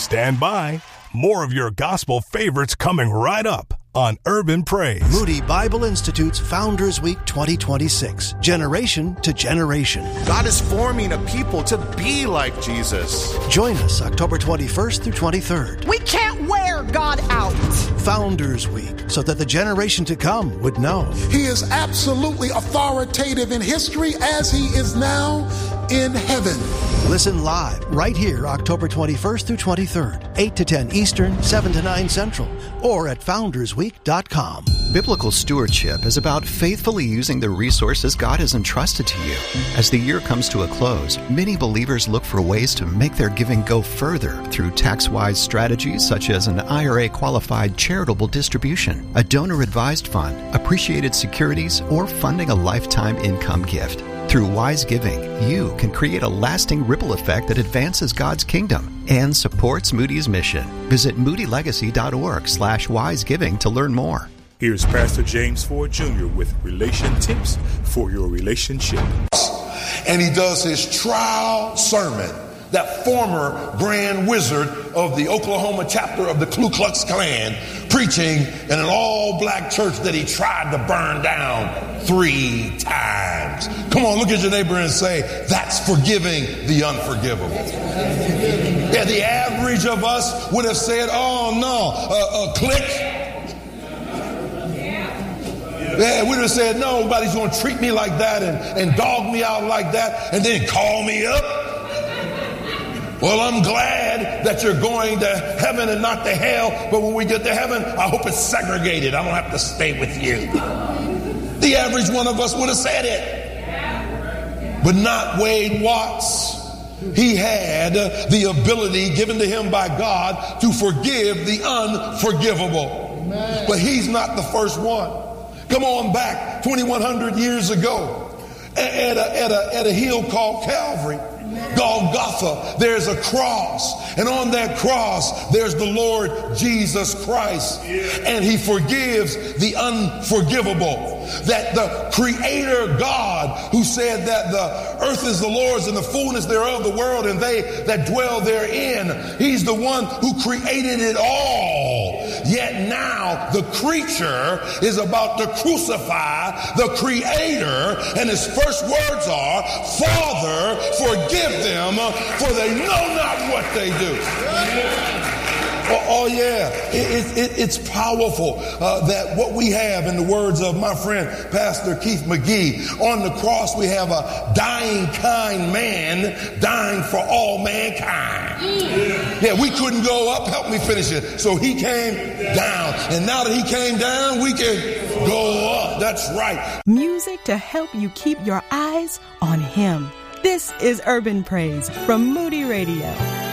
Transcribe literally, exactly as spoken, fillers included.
Stand by. More of your gospel favorites coming right up on Urban Praise. Moody Bible Institute's Founders Week twenty twenty-six, Generation to Generation. God is forming a people to be like Jesus. Join us October twenty-first through twenty-third. We can't wear God out. Founders Week, so that the generation to come would know. He is absolutely authoritative in history as he is now in heaven. Listen live right here October twenty-first through twenty-third, eight to ten Eastern, seven to nine Central, or at founders week dot com. Biblical stewardship is about faithfully using the resources God has entrusted to you. As the year comes to a close, many believers look for ways to make their giving go further through tax-wise strategies such as an I R A-qualified charitable distribution, a donor-advised fund, appreciated securities, or funding a lifetime income gift. Through wise giving, you can create a lasting ripple effect that advances God's kingdom and supports Moody's mission. Visit moody legacy dot org slash wise giving to learn more. Here's Pastor James Ford Junior with relation tips for your relationship. And he does his trial sermon. That former grand wizard of the Oklahoma chapter of the Ku Klux Klan preaching in an all-black church that he tried to burn down three times. Come on, look at your neighbor and say, that's forgiving the unforgivable. Yeah, the average of us would have said, oh no, uh, uh, click. Yeah, we would have said, no, nobody's going to treat me like that and, and dog me out like that and then call me up. Well, I'm glad that you're going to heaven and not to hell, but when we get to heaven, I hope it's segregated. I don't have to stay with you. The average one of us would have said it. But not Wade Watts. He had the ability given to him by God to forgive the unforgivable. But he's not the first one. Come on back twenty-one hundred years ago at a, at a, at a hill called Calvary. Golgotha, there's a cross, and on that cross there's the Lord Jesus Christ, and he forgives the unforgivable. That the Creator God, who said that the earth is the Lord's and the fullness thereof the world and they that dwell therein, he's the one who created it all. Yet now the creature is about to crucify the Creator, and his first words are, Father, forgive them, for they know not what they do. Oh, oh yeah, it, it, it's powerful uh, that what we have, in the words of my friend Pastor Keith McGee, on the cross we have a dying kind man dying for all mankind. Yeah, we couldn't go up, help me finish it. So he came down, and now that he came down, we can go up. That's right. Music to help you keep your eyes on him. This is Urban Praise from Moody Radio.